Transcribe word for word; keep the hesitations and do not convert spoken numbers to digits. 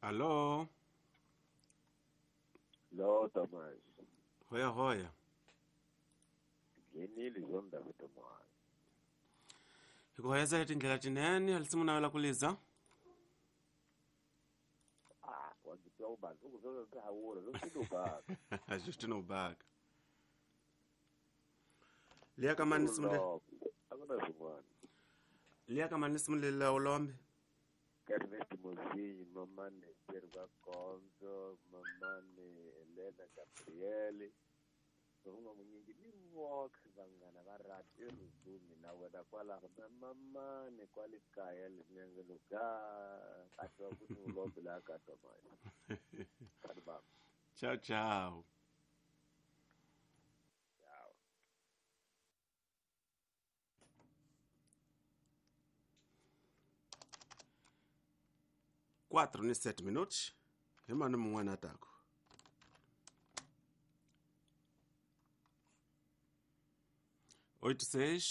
Allo. Lo Thomas. Hoya hoya. Ngenile zonda kutomwa. Hikuhoyeza tindlela tinene alisimu nawe la kuliza. Ah, wakipewa ubantu ukuzoka kahawura zosito baka. Justino baka. Lia kama nisimu le. Akuna sumwana. Lia kama nisimu le ulombe. Ernest Mozinho, mamane Pierga Conzo, mamane Elena Gabriele. Songa munyingi ni walk bangana barati eruzuni na weda kwala mamane kwali kaya linenge luga atwa kuti ulombe la katoma. Kadibam. Ciao ciao. Ciao. Quatro ni sete minutos. Hemano mwana atako. Oito seis